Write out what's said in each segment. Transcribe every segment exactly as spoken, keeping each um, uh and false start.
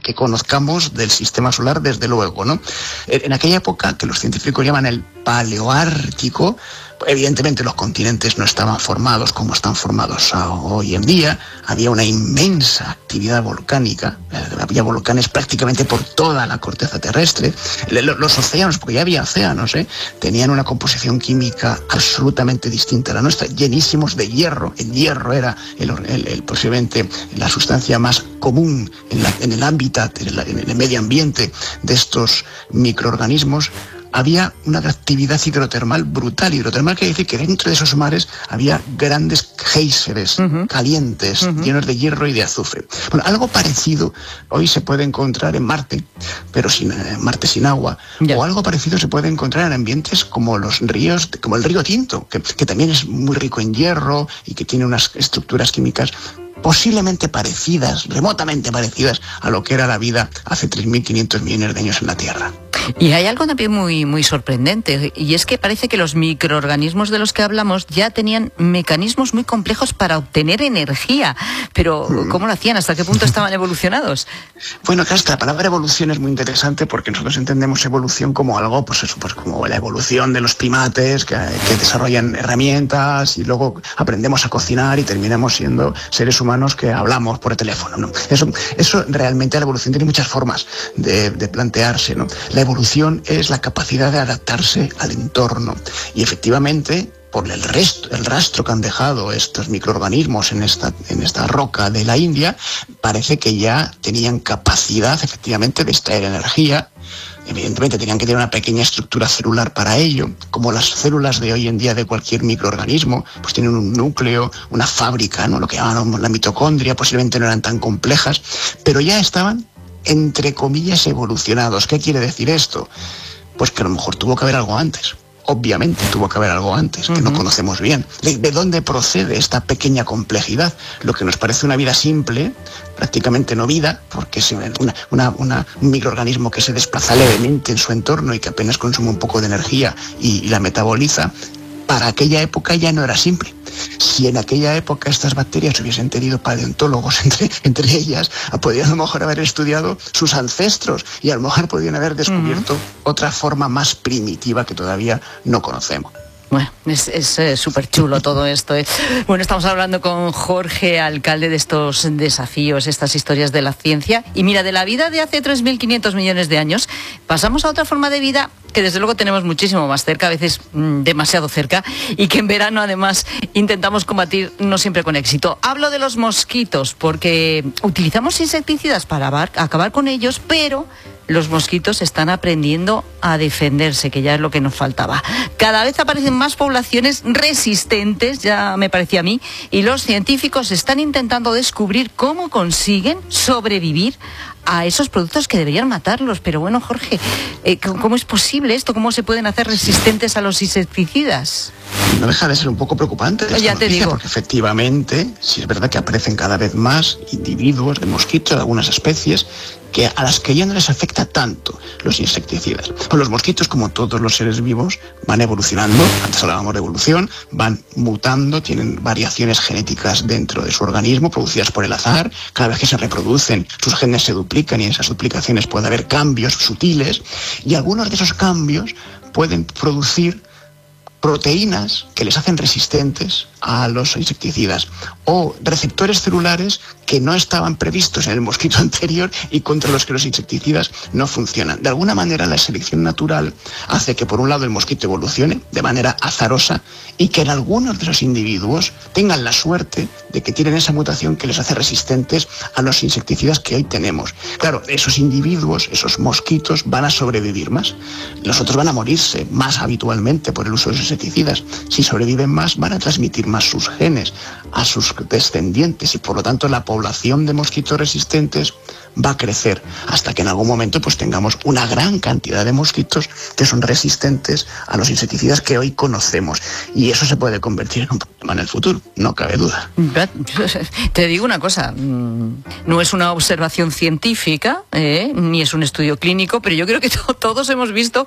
que conozcamos del sistema solar, desde luego, ¿no? En aquella época, que los científicos llaman el Paleoártico, evidentemente los continentes no estaban formados como están formados hoy en día. Había una inmensa actividad volcánica, había volcanes prácticamente por toda la corteza terrestre. Los océanos, porque ya había océanos, ¿eh? tenían una composición química absolutamente distinta a la nuestra, llenísimos de hierro. El hierro era el, el, el, posiblemente la sustancia más común en, la, en el hábitat, en el, en el medio ambiente de estos microorganismos. Había una actividad hidrotermal brutal. Hidrotermal quiere decir que dentro de esos mares había grandes géiseres uh-huh. calientes, uh-huh. llenos de hierro y de azufre. Bueno, algo parecido hoy se puede encontrar en Marte, pero sin eh, Marte sin agua. Yeah. O algo parecido se puede encontrar en ambientes como los ríos, como el río Tinto, que, que también es muy rico en hierro y que tiene unas estructuras químicas posiblemente parecidas, remotamente parecidas a lo que era la vida hace tres mil quinientos millones de años en la Tierra. Y hay algo también muy, muy sorprendente, y es que parece que los microorganismos de los que hablamos ya tenían mecanismos muy complejos para obtener energía. Pero, ¿cómo lo hacían? ¿Hasta qué punto estaban evolucionados? Bueno, claro, esta palabra evolución es muy interesante porque nosotros entendemos evolución como algo, pues eso, pues como la evolución de los primates que, que desarrollan herramientas y luego aprendemos a cocinar y terminamos siendo seres humanos que hablamos por el teléfono, ¿no? Eso, eso realmente la evolución tiene muchas formas de, de plantearse, ¿no? La evolución es la capacidad de adaptarse al entorno y efectivamente por el resto, el rastro que han dejado estos microorganismos en esta, en esta roca de la India, parece que ya tenían capacidad efectivamente de extraer energía. Evidentemente tenían que tener una pequeña estructura celular para ello, como las células de hoy en día de cualquier microorganismo, pues tienen un núcleo, una fábrica, ¿no? Lo que llamamos la mitocondria, posiblemente no eran tan complejas, pero ya estaban entre comillas evolucionados. ¿Qué quiere decir esto? Pues que a lo mejor tuvo que haber algo antes. Obviamente tuvo que haber algo antes, que uh-huh. no conocemos bien. ¿De, ¿De dónde procede esta pequeña complejidad? Lo que nos parece una vida simple, prácticamente no vida, porque es una, una, una, un microorganismo que se desplaza levemente en su entorno y que apenas consume un poco de energía y, y la metaboliza, para aquella época ya no era simple. Si en aquella época estas bacterias hubiesen tenido paleontólogos entre, entre ellas, podrían a lo mejor haber estudiado sus ancestros y a lo mejor podrían haber descubierto uh-huh. otra forma más primitiva que todavía no conocemos. Bueno, es súper eh, chulo todo esto, ¿eh? Bueno, estamos hablando con Jorge Alcalde de estos desafíos, estas historias de la ciencia. Y mira, de la vida de hace tres mil quinientos millones de años, pasamos a otra forma de vida que desde luego tenemos muchísimo más cerca, a veces mmm, demasiado cerca, y que en verano además intentamos combatir no siempre con éxito. Hablo de los mosquitos, porque utilizamos insecticidas para acabar con ellos, pero los mosquitos están aprendiendo a defenderse, que ya es lo que nos faltaba. Cada vez aparecen más poblaciones resistentes, ya me parecía a mí, y los científicos están intentando descubrir cómo consiguen sobrevivir a esos productos que deberían matarlos. Pero bueno, Jorge, eh, ¿cómo es posible esto? ¿Cómo se pueden hacer resistentes a los insecticidas? No deja de ser un poco preocupante esta ya te noticia, digo. Porque efectivamente, sí es verdad que aparecen cada vez más individuos de mosquitos de algunas especies que a las que ya no les afecta tanto los insecticidas. Pues los mosquitos, como todos los seres vivos, van evolucionando. Antes hablábamos de evolución, van mutando, tienen variaciones genéticas dentro de su organismo producidas por el azar. Cada vez que se reproducen, sus genes se duplican y en esas duplicaciones puede haber cambios sutiles y algunos de esos cambios pueden producir proteínas que les hacen resistentes a los insecticidas o receptores celulares que no estaban previstos en el mosquito anterior y contra los que los insecticidas no funcionan. De alguna manera la selección natural hace que por un lado el mosquito evolucione de manera azarosa y que en algunos de esos individuos tengan la suerte de que tienen esa mutación que les hace resistentes a los insecticidas que hoy tenemos. Claro, esos individuos, esos mosquitos van a sobrevivir más. Los otros van a morirse más habitualmente por el uso de los insecticidas. Si sobreviven más, van a transmitir más sus genes a sus descendientes y por lo tanto la población de mosquitos resistentes va a crecer hasta que en algún momento pues tengamos una gran cantidad de mosquitos que son resistentes a los insecticidas que hoy conocemos y eso se puede convertir en un problema en el futuro, no cabe duda. Te digo una cosa, no es una observación científica, ¿eh? ni es un estudio clínico, pero yo creo que to- todos hemos visto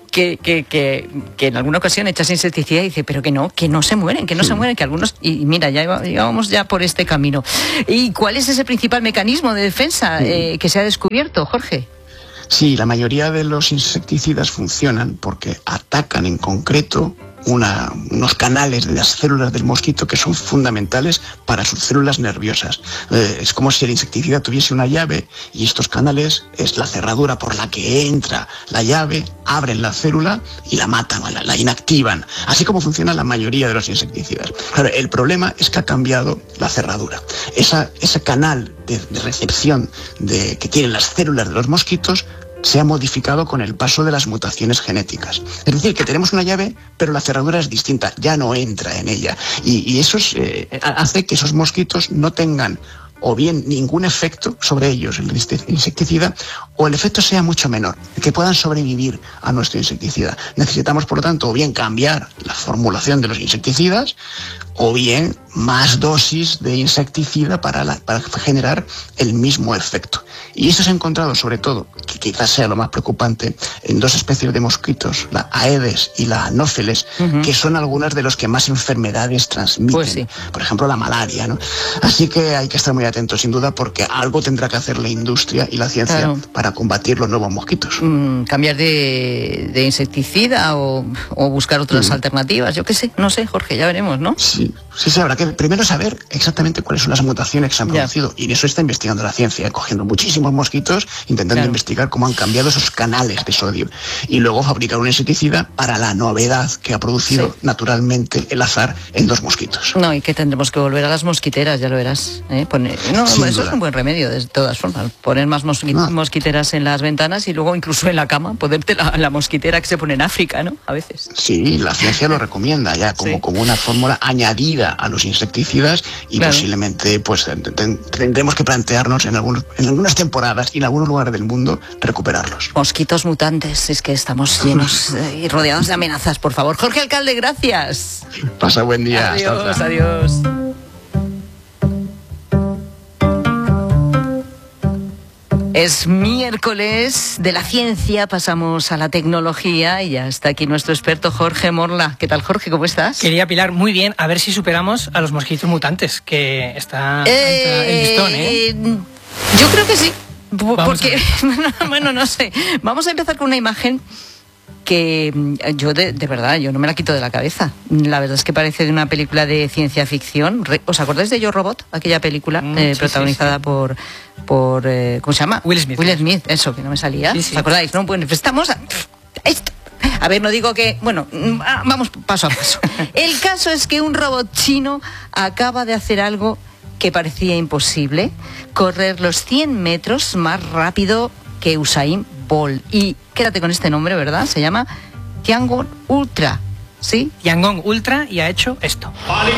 que, que, que, que en alguna ocasión echas insecticida y dice, pero que no, que no se mueren, que no sí. se mueren, que algunos... Y mira, ya íbamos ya por este camino. ¿Y cuál es ese principal mecanismo de defensa eh, que se ha descubierto, Jorge? Sí, la mayoría de los insecticidas funcionan porque atacan en concreto Una, unos canales de las células del mosquito que son fundamentales para sus células nerviosas. Eh, es como si el insecticida tuviese una llave y estos canales es la cerradura por la que entra la llave, abren la célula y la matan, la, la inactivan. Así como funciona la mayoría de los insecticidas. Claro, el problema es que ha cambiado la cerradura. Esa, ese canal de, de recepción de, que tienen las células de los mosquitos se ha modificado con el paso de las mutaciones genéticas. Es decir, que tenemos una llave, pero la cerradura es distinta, ya no entra en ella. Y, y eso es, eh, hace que esos mosquitos no tengan o bien ningún efecto sobre ellos, el insecticida, o el efecto sea mucho menor, que puedan sobrevivir a nuestro insecticida. Necesitamos, por lo tanto, o bien cambiar la formulación de los insecticidas, o bien más dosis de insecticida para, la, para generar el mismo efecto. Y eso se ha encontrado, sobre todo, que quizás sea lo más preocupante, en dos especies de mosquitos, la Aedes y la Anopheles, uh-huh. que son algunas de los que más enfermedades transmiten. Pues sí. Por ejemplo, la malaria, ¿no? Así que hay que estar muy atentos, sin duda, porque algo tendrá que hacer la industria y la ciencia claro. para combatir los nuevos mosquitos. Mm, cambiar de, de insecticida o, o buscar otras mm. alternativas, yo qué sé, no sé, Jorge, ya veremos, ¿no? Sí, sí, sí, habrá que primero saber exactamente cuáles son las mutaciones que se han producido. Ya. Y en eso está investigando la ciencia, ¿eh? Cogiendo muchísimos mosquitos, intentando claro. investigar cómo han cambiado esos canales de sodio. Y luego fabricar un insecticida para la novedad que ha producido sí. naturalmente el azar en dos mosquitos. No, y que tendremos que volver a las mosquiteras, ya lo verás. ¿eh? Poner, no, Sin eso duda. Es un buen remedio, de todas formas. Poner más mosqui- no. mosquiteras en las ventanas y luego incluso en la cama, ponerte la, la mosquitera que se pone en África, ¿no? A veces. Sí, la ciencia lo recomienda ya como, sí. como una fórmula añadida a los insecticidas y claro. posiblemente pues tendremos que plantearnos en, algunos, en algunas temporadas y en algunos lugares del mundo recuperarlos. Mosquitos mutantes, es que estamos llenos y eh, rodeados de amenazas, por favor. Jorge Alcalde, gracias. Pasa buen día. Adiós, hasta adiós. Es miércoles de la ciencia, pasamos a la tecnología y ya está aquí nuestro experto Jorge Morla. ¿Qué tal, Jorge? ¿Cómo estás? Quería, Pilar, muy bien, a ver si superamos a los mosquitos mutantes, que está eh, el listón, ¿eh? Yo creo que sí, porque, bueno, no sé, vamos a empezar con una imagen que yo de, de verdad, yo no me la quito de la cabeza. La verdad es que parece de una película de ciencia ficción. ¿Os acordáis de Yo Robot? Aquella película mm, eh, sí, protagonizada sí, sí. por, por eh, ¿cómo se llama? Will Smith. Will Smith, eso, que no me salía. Sí, sí. ¿Os acordáis? No, bueno, pues estamos... A, esto. A ver, no digo que... Bueno, vamos paso a paso. El caso es que un robot chino acaba de hacer algo que parecía imposible. Correr los cien metros más rápido que Usain Bolt. Y quédate con este nombre, ¿verdad? Se llama Tiangong Ultra, ¿sí? Tiangong Ultra y ha hecho esto.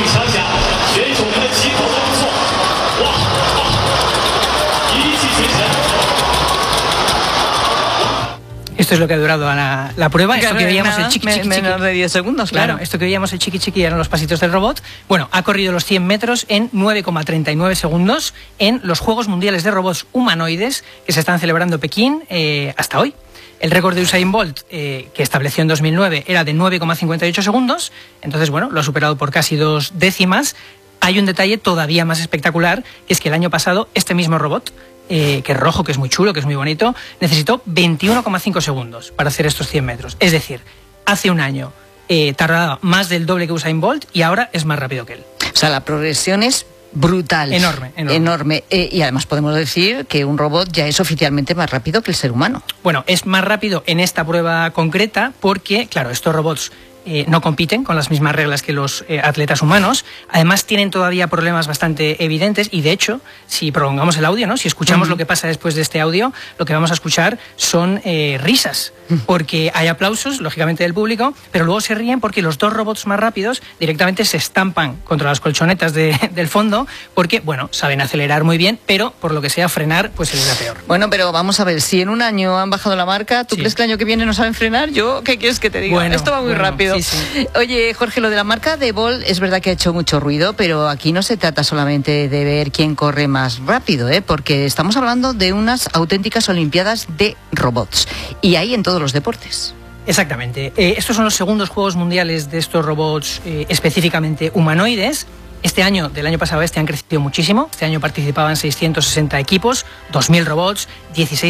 Esto es lo que ha durado la, la prueba. Esto que veíamos el chiqui, chiqui, chiqui. Menos de diez segundos, claro. claro. Esto que veíamos el chiqui chiqui eran los pasitos del robot. Bueno, ha corrido los cien metros en nueve coma treinta y nueve segundos en los Juegos Mundiales de Robots Humanoides que se están celebrando en Pekín eh, hasta hoy. El récord de Usain Bolt, eh, que estableció en dos mil nueve, era de nueve coma cincuenta y ocho segundos. Entonces, bueno, lo ha superado por casi dos décimas. Hay un detalle todavía más espectacular, que es que el año pasado este mismo robot, Eh, que es rojo, que es muy chulo, que es muy bonito, necesitó veintiuno coma cinco segundos para hacer estos cien metros. Es decir, hace un año eh, tardaba más del doble que Usain Bolt y ahora es más rápido que él. O sea, la progresión es brutal. Enorme, enorme. Enorme. Eh, y además podemos decir que un robot ya es oficialmente más rápido que el ser humano. Bueno, es más rápido en esta prueba concreta porque, claro, estos robots Eh, no compiten con las mismas reglas que los eh, atletas humanos. Además tienen todavía problemas bastante evidentes y de hecho, si prolongamos el audio, ¿no? Si escuchamos uh-huh. lo que pasa después de este audio, lo que vamos a escuchar son eh, risas, porque hay aplausos, lógicamente, del público, pero luego se ríen porque los dos robots más rápidos directamente se estampan contra las colchonetas de, del fondo porque, bueno, saben acelerar muy bien, pero por lo que sea frenar, pues se les da peor. Bueno, pero vamos a ver, si en un año han bajado la marca, ¿tú sí. crees que el año que viene no saben frenar? Yo, ¿qué quieres que te diga? Bueno, Esto va muy bueno. rápido. Sí, sí. Oye, Jorge, lo de la marca de Bolt es verdad que ha hecho mucho ruido, pero aquí no se trata solamente de ver quién corre más rápido, ¿eh? Porque estamos hablando de unas auténticas olimpiadas de robots. Y hay en todos los deportes. Exactamente. Eh, estos son los segundos Juegos Mundiales de estos robots eh, específicamente humanoides. Este año, del año pasado a este, han crecido muchísimo. Este año participaban seiscientos sesenta equipos, dos mil robots, dieciséis